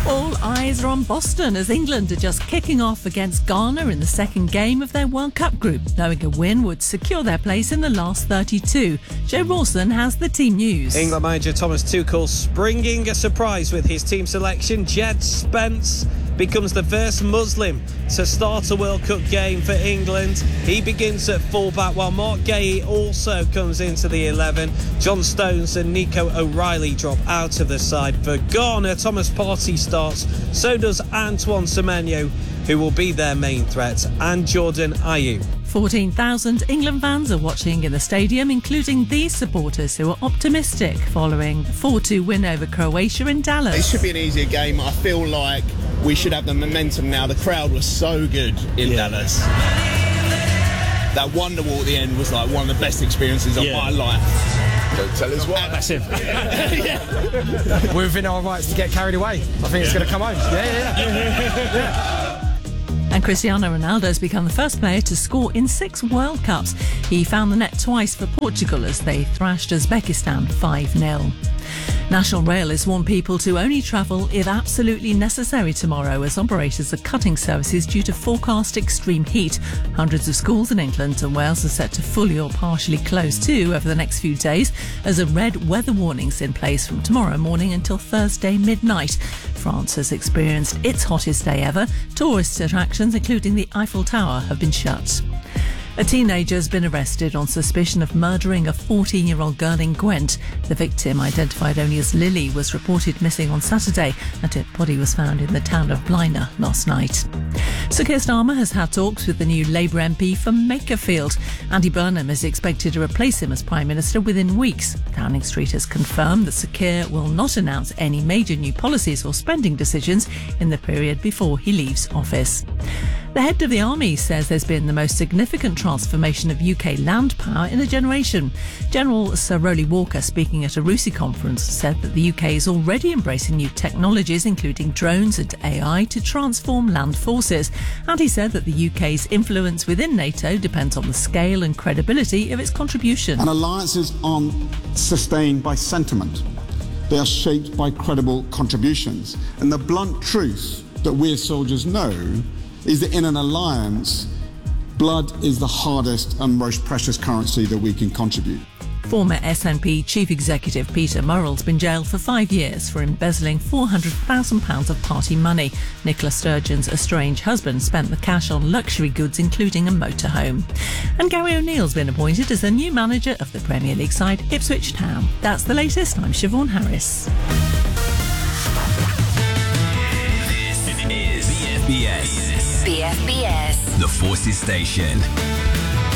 All eyes are on Boston as England are just kicking off against Ghana in the second game of their World Cup group, knowing a win would secure their place in the last 32. Joe Rawson has the team news. England manager Thomas Tuchel springing a surprise with his team selection. Jed Spence becomes the first Muslim to start a World Cup game for England. He begins at fullback while Mark Gay also comes into the 11. John Stones and Nico O'Reilly drop out of the side. For Ghana, Thomas Partey starts. So does Antoine Semenyo, who will be their main threat, and Jordan Ayew. 14,000 England fans are watching in the stadium, including these supporters who are optimistic following the 4-2 win over Croatia in Dallas. It should be an easier game. I feel like we should have the momentum now. The crowd was so good in Dallas. That wonder wall at the end was like one of the best experiences of my life. Don't tell us what. Massive. We're within our rights to get carried away. I think it's going to come home. Yeah. And Cristiano Ronaldo's become the first player to score in 6 World Cups. He found the net twice for Portugal as they thrashed Uzbekistan 5-0. National Rail has warned people to only travel if absolutely necessary tomorrow as operators are cutting services due to forecast extreme heat. Hundreds of schools in England and Wales are set to fully or partially close too over the next few days as a red weather warning's in place from tomorrow morning until Thursday midnight. France has experienced its hottest day ever. Tourist attractions, including the Eiffel Tower, have been shut. A teenager has been arrested on suspicion of murdering a 14-year-old girl in Gwent. The victim, identified only as Lily, was reported missing on Saturday and her body was found in the town of Blaina last night. Sir Keir Starmer has had talks with the new Labour MP for Makerfield. Andy Burnham is expected to replace him as Prime Minister within weeks. Downing Street has confirmed that Sir Keir will not announce any major new policies or spending decisions in the period before he leaves office. The head of the army says there's been the most significant transformation of UK land power in a generation. General Sir Rowley Walker, speaking at a RUSI conference, said that the UK is already embracing new technologies, including drones and AI, to transform land forces. And he said that the UK's influence within NATO depends on the scale and credibility of its contribution. And alliances aren't sustained by sentiment. They are shaped by credible contributions. And the blunt truth that we as soldiers know is that in an alliance, blood is the hardest and most precious currency that we can contribute. Former SNP Chief Executive Peter Murrell's been jailed for 5 years for embezzling £400,000 of party money. Nicola Sturgeon's estranged husband spent the cash on luxury goods, including a motorhome. And Gary O'Neill's been appointed as the new manager of the Premier League side Ipswich Town. That's the latest. I'm Siobhan Harris. This is BFBS. BFBS. The Forces Station.